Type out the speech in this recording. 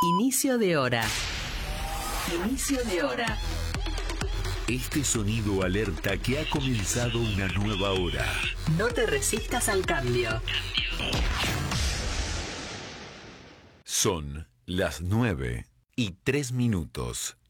Inicio de hora. Inicio de hora. Este sonido alerta que ha comenzado una nueva hora. No te resistas al cambio. Son las 9:03.